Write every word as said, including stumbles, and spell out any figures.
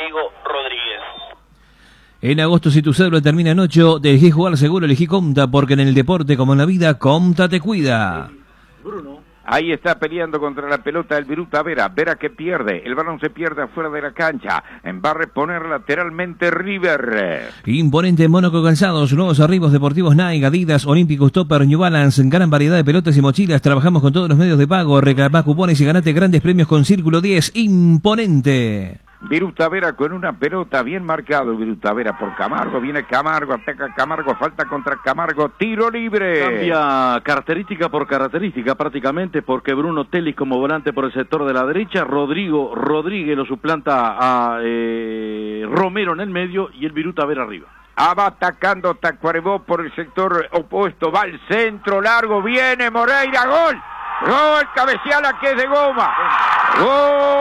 Rodrigo Rodríguez. En agosto, si tu cédula termina en ocho, te elegí jugar seguro, elegí Comta, porque en el deporte como en la vida, Comta te cuida. Bruno. Ahí está peleando contra la pelota el Viruta Vera. Vera que pierde. El balón se pierde afuera de la cancha. Va a reponer lateralmente River. Imponente Mónaco Calzados. Nuevos arribos deportivos Nike, Adidas, Olímpicos, Topper, New Balance. Gran variedad de pelotas y mochilas. Trabajamos con todos los medios de pago. Reclamá cupones y ganate grandes premios con Círculo diez. Imponente. Viruta Vera con una pelota bien marcado. Viruta Vera por Camargo. Viene Camargo. Ataca Camargo. Falta contra Camargo. Tiro libre. Cambia característica por característica prácticamente, porque Bruno Telis como volante por el sector de la derecha. Rodrigo Rodríguez lo suplanta a eh, Romero en el medio y el Viruta Vera arriba. Ah, va atacando Tacuarembó por el sector opuesto. Va al centro largo. Viene Moreira. Gol. Gol. Cabeceala que es de goma. Gol.